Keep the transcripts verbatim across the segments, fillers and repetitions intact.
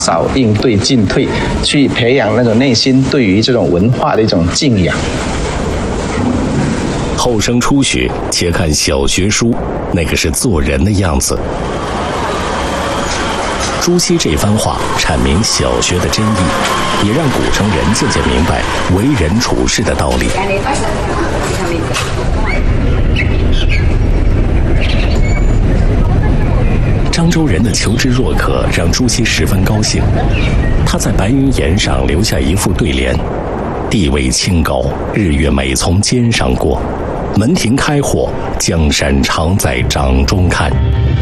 少应对进退，去培养那种内心对于这种文化的一种敬仰。 后生初学，且看小学书，那个是做人的样子。朱熹这番话阐明小学的真意，也让古城人渐渐明白为人处事的道理。漳州人的求知若渴让朱熹十分高兴，他在白云岩上留下一副对联：地位清高，日月美从肩上过；门庭开阔，江山常在掌中看。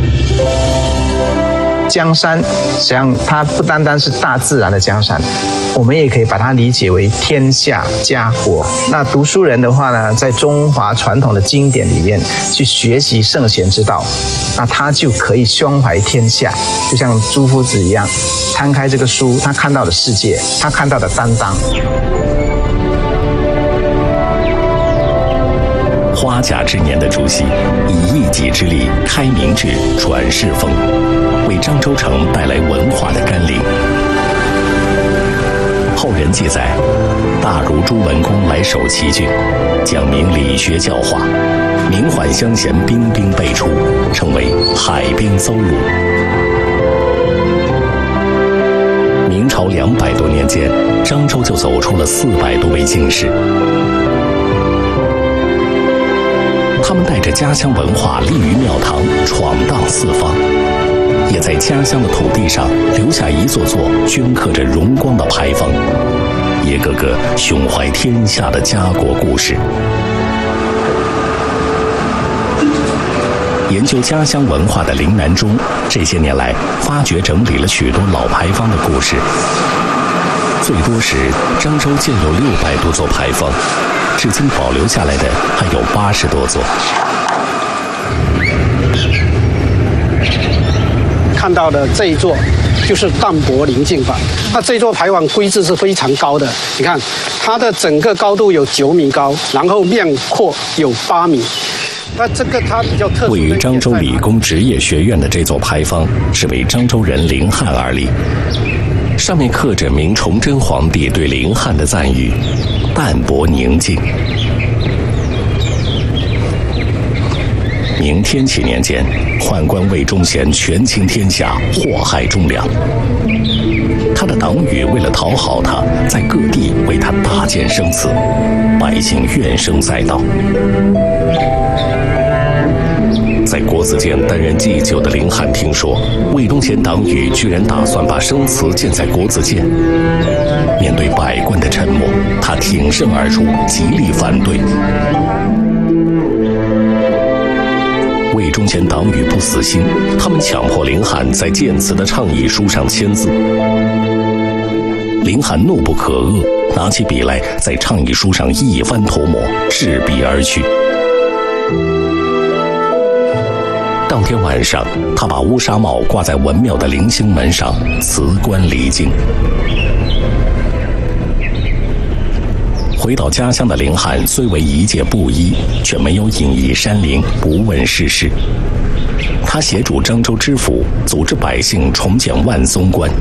江山实际上它不单单是大自然的江山，我们也可以把它理解为天下家国。那读书人的话呢，在中华传统的经典里面去学习圣贤之道，那他就可以胸怀天下，就像朱夫子一样，摊开这个书，他看到的世界，他看到的担当。 花甲之年的朱熹，以一己之力开明志、传世风，为漳州城带来文化的甘霖。后人记载，大儒朱文公来守齐郡，讲明理学教化，名唤乡贤兵兵辈出，称为海边邹鲁。明朝两百多年间，漳州就走出了四百多位进士。他们带着家乡文化立于庙堂，闯荡四方，也在家乡的土地上留下一座座镌刻着荣光的牌坊，一个个胸怀天下的家国故事。研究家乡文化的林南中，这些年来发掘整理了许多老牌坊的故事。最多时，漳州建有六百多座牌坊，至今保留下来的还有八十多座。 看到的这一座就是淡泊宁静坊，那这座牌坊规制是非常高的，你看它的整个高度有九米高，然后面阔有八米。那这个它比较特殊。 位于漳州理工职业学院的这座牌坊是为漳州人林汉而立，上面刻着明崇祯皇帝对林汉的赞誉：淡泊宁静。明天启年间，宦官魏忠贤权倾天下，祸害忠良。他的党羽为了讨好他，在各地为他搭建生祠，百姓怨声载道。在国子监担任祭酒的林汉听说魏忠贤党羽居然打算把生祠建在国子监，面对百官的沉默，他挺身而出，极力反对。魏忠贤党羽不死心，他们强迫林汉在建祠的倡议书上签字。林汉怒不可遏，拿起笔来在倡议书上一番涂抹，执笔而去。当天晚上，他把乌纱帽挂在文庙的棂星门上，辞官离京。回到家乡的林汉虽为一介布衣，却没有隐逸山林，不问世事。他协助漳州知府组织百姓重建万松关。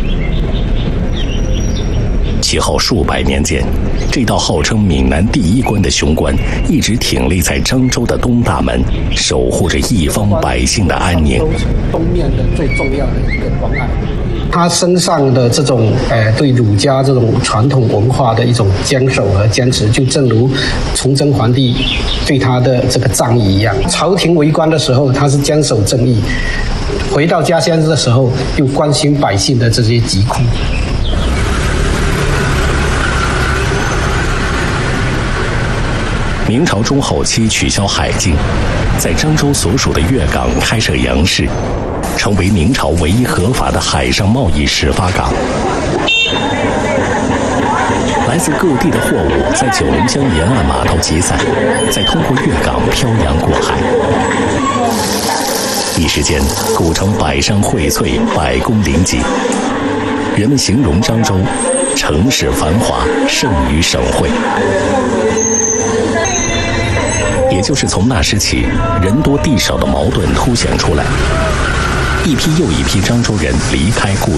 其后数百年间，这道号称闽南第一关的雄关一直挺立在漳州的东大门，守护着一方百姓的安宁。 东面的最重要的一个关隘，他身上的这种呃对儒家这种传统文化的一种坚守和坚持，就正如崇祯皇帝对他的这个仗义一样。朝廷为官的时候，他是坚守正义；回到家乡的时候，又关心百姓的这些疾苦。 明朝中后期取消海禁，在漳州所属的粤港开设洋市，成为明朝唯一合法的海上贸易始发港。来自各地的货物在九龙江沿岸码头集散，再通过粤港漂洋过海。一时间，古城百山荟萃，百工林集。人们形容漳州，城市繁华，胜于省会。也就是从那时起，人多地少的矛盾凸显出来，一批又一批漳州人离开故